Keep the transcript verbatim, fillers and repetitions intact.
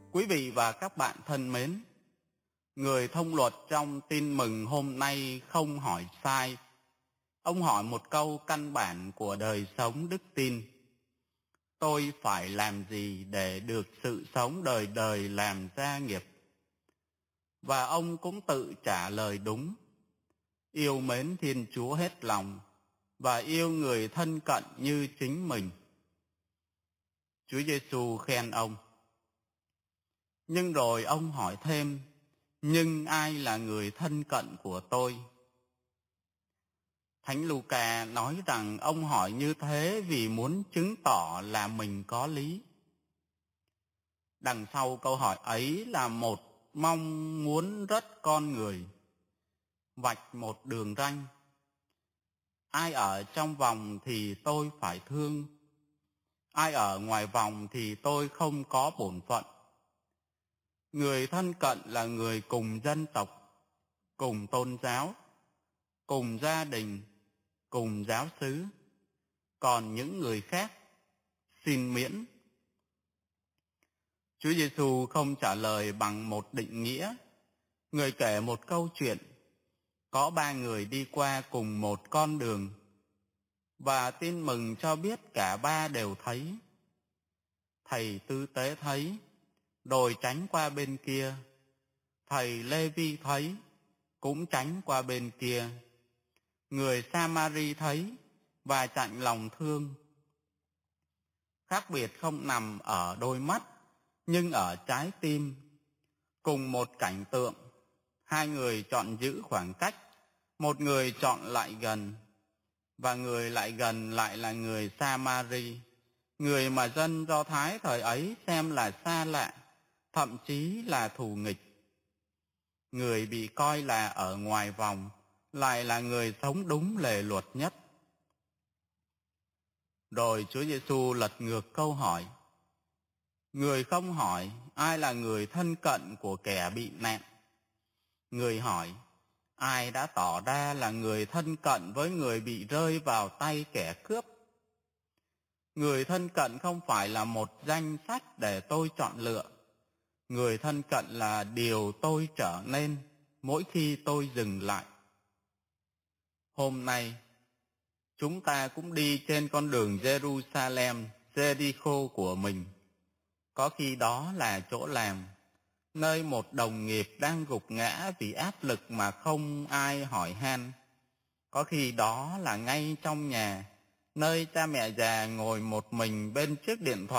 Quý vị và các bạn thân mến, người thông luật trong tin mừng hôm nay không hỏi sai. Ông hỏi một câu căn bản của đời sống đức tin: tôi phải làm gì để được sự sống đời đời làm gia nghiệp? Và ông cũng tự trả lời đúng: yêu mến Thiên Chúa hết lòng và yêu người thân cận như chính mình. Chúa Giêsu khen ông. Nhưng rồi ông hỏi thêm: nhưng ai là người thân cận của tôi? Thánh Luca nói rằng ông hỏi như thế vì muốn chứng tỏ là mình có lý. Đằng sau câu hỏi ấy là một mong muốn rất con người, vạch một đường ranh. Ai ở trong vòng thì tôi phải thương, ai ở ngoài vòng thì tôi không có bổn phận. Người thân cận là người cùng dân tộc, cùng tôn giáo, cùng gia đình, cùng giáo xứ. Còn những người khác xin miễn. Chúa Giêsu không trả lời bằng một định nghĩa. Người kể một câu chuyện: có ba người đi qua cùng một con đường, và tin mừng cho biết cả ba đều thấy. Thầy tư tế thấy, rồi tránh qua bên kia. Thầy Lê-vi thấy, cũng tránh qua bên kia. Người Sa-ma-ri thấy và chạnh lòng thương. Khác biệt không nằm ở đôi mắt, nhưng ở trái tim. Cùng một cảnh tượng, hai người chọn giữ khoảng cách, một người chọn lại gần, và người lại gần lại là người Sa-ma-ri, người mà dân Do Thái thời ấy xem là xa lạ, thậm chí là thù nghịch. Người bị coi là ở ngoài vòng lại là người sống đúng lề luật nhất. Rồi Chúa Giêsu lật ngược câu hỏi. Người không hỏi ai là người thân cận của kẻ bị nạn. Người hỏi ai đã tỏ ra là người thân cận với người bị rơi vào tay kẻ cướp. Người thân cận không phải là một danh sách để tôi chọn lựa. Người thân cận là điều tôi trở nên mỗi khi tôi dừng lại. Hôm nay, chúng ta cũng đi trên con đường Jerusalem, Jericho của mình. Có khi đó là chỗ làm, nơi một đồng nghiệp đang gục ngã vì áp lực mà không ai hỏi han. Có khi đó là ngay trong nhà, nơi cha mẹ già ngồi một mình bên chiếc điện thoại